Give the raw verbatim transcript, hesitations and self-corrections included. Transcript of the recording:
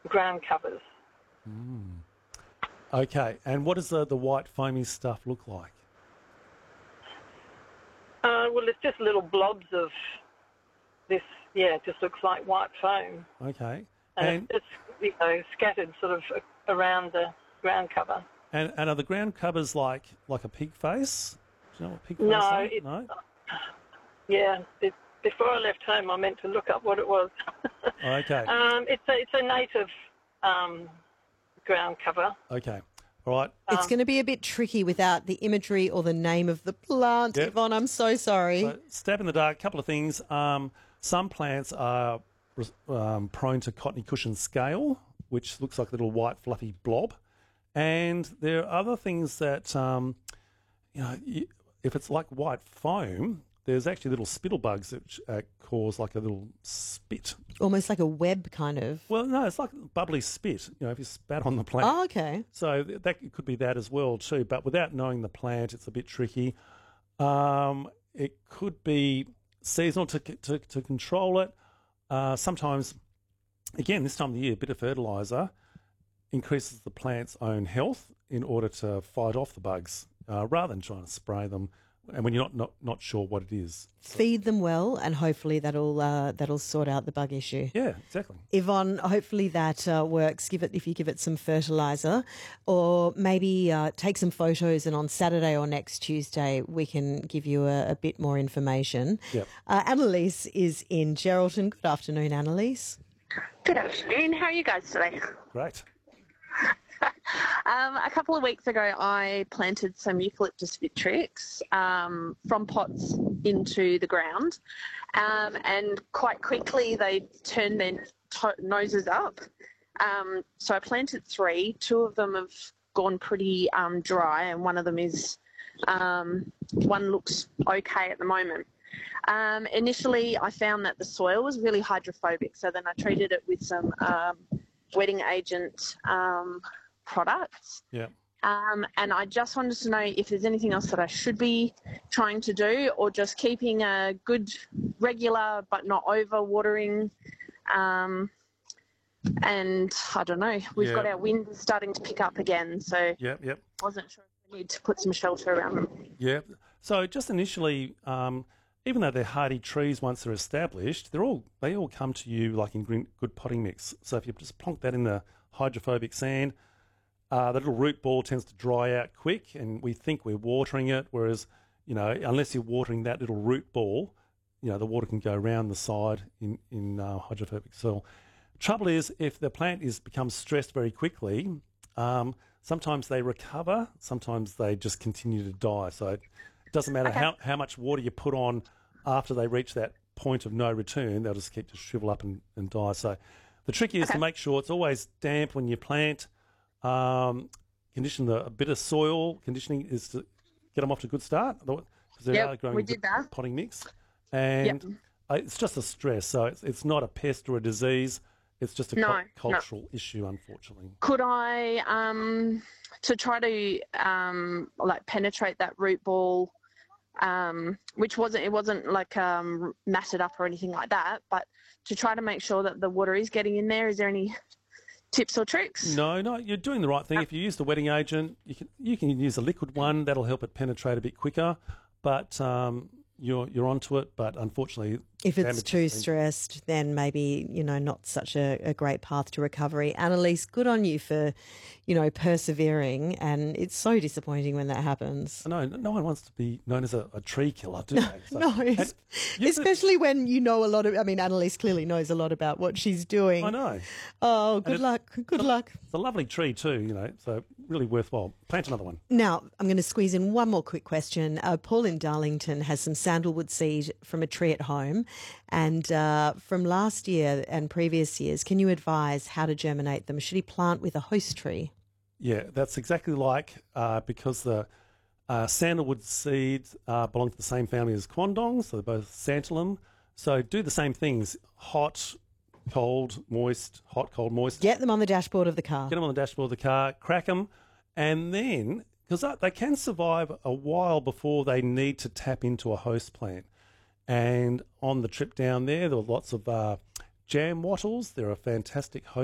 ground covers. Mm. Okay, and what does the, the white foamy stuff look like? Uh, well, it's just little blobs of this, yeah, it just looks like white foam. Okay. And, And, it's, it's, you know, scattered sort of around the ground cover. and and are the ground covers like like a pig face? Do you know what pig face No, are? it's, No? yeah, it, before I left home I meant to look up what it was. Okay. um, it's, a, it's a native um, ground cover. Okay. All right. It's going to be a bit tricky without the imagery or the name of the plant. Yep. Yvonne, I'm so sorry. So, stab in the dark, couple of things. Um, some plants are um, prone to cottony cushion scale, which looks like a little white fluffy blob. And there are other things that, um, you know, y- if it's like white foam, there's actually little spittle bugs that uh, cause like a little spit. Almost like a web kind of. Well, no, it's like bubbly spit, you know, if you spat on the plant. Oh, okay. So th- that could be that as well too. But without knowing the plant, it's a bit tricky. Um, it could be seasonal to to, to control it. Uh, sometimes, again, this time of the year, a bit of fertiliser increases the plant's own health in order to fight off the bugs, uh, rather than trying to spray them. And when you're not, not, not sure what it is. So, Feed them well, and hopefully that'll uh, that'll sort out the bug issue. yeah, exactly. Yvonne, hopefully that uh, works. Give it if you give it some fertiliser, or maybe uh, take some photos, and on Saturday or next Tuesday we can give you a, a bit more information. Yep. Uh, Annalise is in Geraldton. Good afternoon, Annalise. Good afternoon. How are you guys today? Great. Um, a couple of weeks ago, I planted some Eucalyptus vitrix um, from pots into the ground, um, and quite quickly they turned their to- noses up. Um, so I planted three. Two of them have gone pretty um, dry, and one of them is um, one looks okay at the moment. Um, initially, I found that the soil was really hydrophobic, so then I treated it with some um, wetting agent um, products. Yeah. Um, and I just wanted to know if there's anything else that I should be trying to do, or just keeping a good, regular but not over watering. Um, and I don't know, we've Yeah. got our wind starting to pick up again, so Yep, yep. wasn't sure if we need to put some shelter around them. Yeah. So just initially, um, even though they're hardy trees once they're established, they're all they all come to you like in green, good potting mix. So if you just plonk that in the hydrophobic sand, uh, the little root ball tends to dry out quick, and we think we're watering it. Whereas, you know, unless you're watering that little root ball, you know, the water can go around the side in in uh, hydrophobic soil. Trouble is, if the plant is becomes stressed very quickly, um, sometimes they recover, sometimes they just continue to die. So it doesn't matter Okay. how, how much water you put on after they reach that point of no return, they'll just keep to shrivel up and, and die. So the trick is Okay. to make sure it's always damp when you plant. Um, condition the a bit of soil conditioning is to get them off to a good start because they Yep, are growing we a good did that. potting mix, and Yep. uh, it's just a stress. So it's it's not a pest or a disease. It's just a No, cul- no. cultural issue, unfortunately. Could I, um, to try to um, like penetrate that root ball, um, which wasn't it wasn't like um, matted up or anything like that, but to try to make sure that the water is getting in there, is there any tips or tricks? No, no, you're doing the right thing. If you use the wetting agent, you can you can use a liquid one. That'll help it penetrate a bit quicker. But um, you're you're onto it. But unfortunately, If it's damage too has been- stressed, then maybe, you know, not such a, a great path to recovery. Annalise, good on you for, you know, persevering. And it's so disappointing when that happens. I know no one wants to be known as a, a tree killer, do they? So- No, and es- you- especially when you know a lot of, I mean, Annalise clearly knows a lot about what she's doing. I know. Oh, good it- luck. Good luck. It's a lovely tree too, you know. So really worthwhile. Plant another one. Now, I'm going to squeeze in one more quick question. Uh, Paul in Darlington has some sandalwood seed from a tree at home. And uh, from last year and previous years, can you advise how to germinate them? Should he plant with a host tree? Yeah, that's exactly like uh, because the uh, sandalwood seeds uh, belong to the same family as quandong, so they're both santalum. So do the same things: hot, cold, moist, hot, cold, moist. Get them on the dashboard of the car. Get them on the dashboard of the car, crack them, and then because they can survive a while before they need to tap into a host plant. And on the trip down there, there were lots of uh, jam wattles. They're a fantastic host.